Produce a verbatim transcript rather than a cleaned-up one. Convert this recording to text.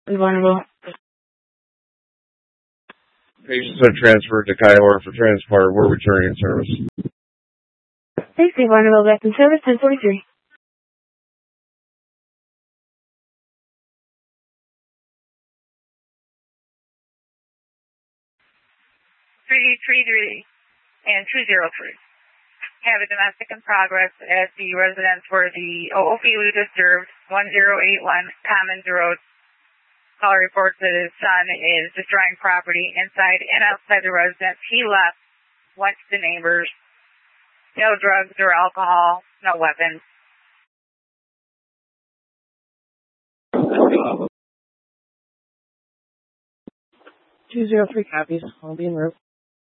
Vulnerable. Patients are transferred to Kiowa for transport. We're returning service. Safety vulnerable back in service ten forty-three. three three three and two zero three. Have a domestic in progress at the residence where the O O P we disturbed, one zero eight one Commons Road. Caller reports that his son is destroying property inside and outside the residence. He left, went to the neighbors. No drugs or alcohol, no weapons. two zero three copies. I'll be in route.